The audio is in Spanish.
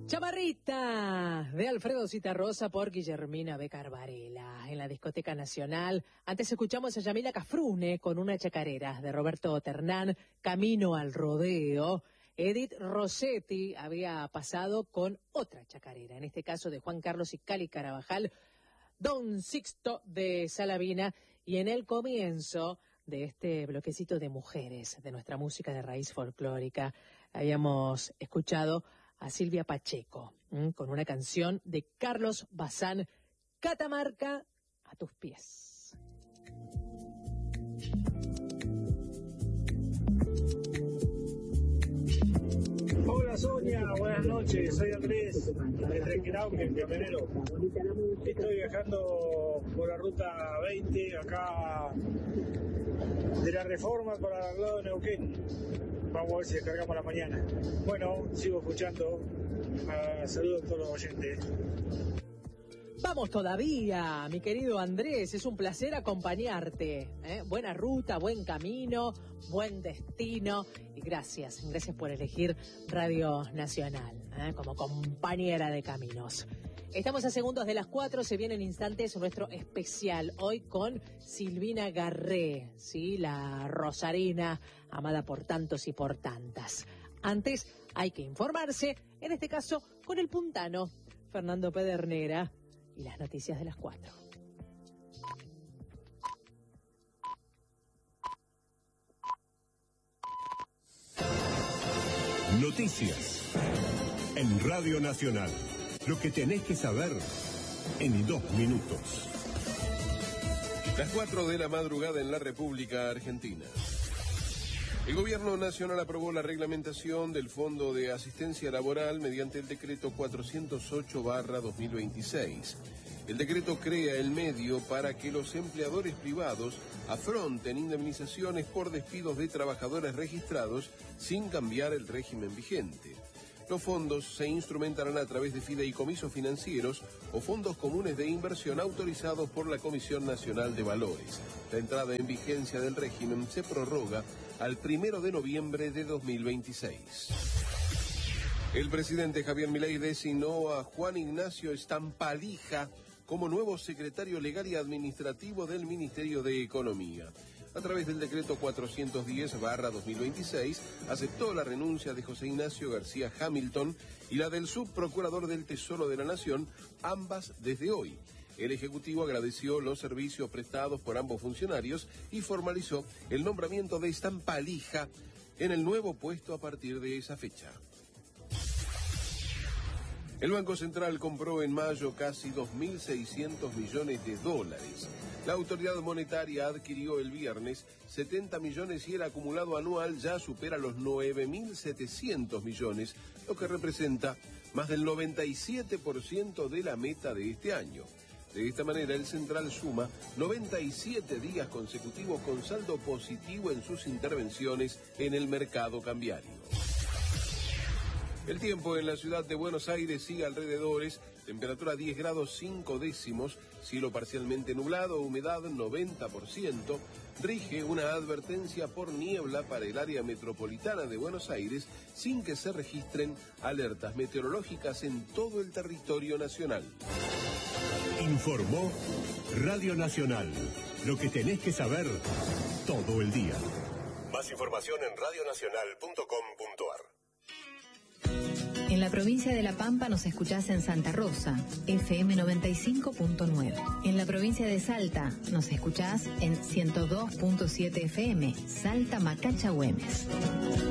Chamarrita de Alfredo Citarrosa por Guillermina Becar Varela en la Discoteca Nacional. Antes escuchamos a Yamila Cafrune con una chacarera de Roberto Ternán, Camino al Rodeo. Edith Rossetti había pasado con otra chacarera, en este caso de Juan Carlos y Cali Carabajal, Don Sixto de Salavina, y en el comienzo de este bloquecito de mujeres de nuestra música de raíz folclórica habíamos escuchado a Silvia Pacheco, con una canción de Carlos Bazán, Catamarca, a tus pies. Hola Sonia, buenas noches, soy Andrés, desde Quirauque, camionero. Estoy viajando por la ruta 20, acá de la Reforma para el lado de Neuquén. Vamos a ver si descargamos la mañana. Bueno, sigo escuchando. Saludos a todos los oyentes. Vamos todavía, mi querido Andrés, es un placer acompañarte. Buena ruta, buen camino, buen destino y gracias por elegir Radio Nacional como compañera de caminos. Estamos a segundos de las 4, se viene en instantes nuestro especial, hoy con Silvina Garré, ¿sí? La rosarina, amada por tantos y por tantas. Antes hay que informarse, en este caso con el puntano, Fernando Pedernera, y las noticias de las 4. Noticias en Radio Nacional. Lo que tenés que saber en 2 minutos. Las 4 de la madrugada en la República Argentina. El Gobierno Nacional aprobó la reglamentación del Fondo de Asistencia Laboral mediante el decreto 408/2026. El decreto crea el medio para que los empleadores privados afronten indemnizaciones por despidos de trabajadores registrados sin cambiar el régimen vigente. Los fondos se instrumentarán a través de fideicomisos financieros o fondos comunes de inversión autorizados por la Comisión Nacional de Valores. La entrada en vigencia del régimen se prorroga al 1 de noviembre de 2026. El presidente Javier Milei designó a Juan Ignacio Stampalija como nuevo secretario legal y administrativo del Ministerio de Economía. A través del decreto 410/2026, aceptó la renuncia de José Ignacio García Hamilton y la del subprocurador del Tesoro de la Nación, ambas desde hoy. El Ejecutivo agradeció los servicios prestados por ambos funcionarios y formalizó el nombramiento de Stampalija en el nuevo puesto a partir de esa fecha. El Banco Central compró en mayo casi 2.600 millones de dólares. La autoridad monetaria adquirió el viernes 70 millones y el acumulado anual ya supera los 9.700 millones, lo que representa más del 97% de la meta de este año. De esta manera, el Central suma 97 días consecutivos con saldo positivo en sus intervenciones en el mercado cambiario. El tiempo en la ciudad de Buenos Aires sigue alrededores, temperatura 10 grados 5 décimos, cielo parcialmente nublado, humedad 90%, rige una advertencia por niebla para el área metropolitana de Buenos Aires sin que se registren alertas meteorológicas en todo el territorio nacional. Informó Radio Nacional. Lo que tenés que saber todo el día. Más información en radionacional.com.ar. En la provincia de La Pampa nos escuchás en Santa Rosa, FM 95.9. En la provincia de Salta nos escuchás en 102.7 FM, Salta Macacha Güemes.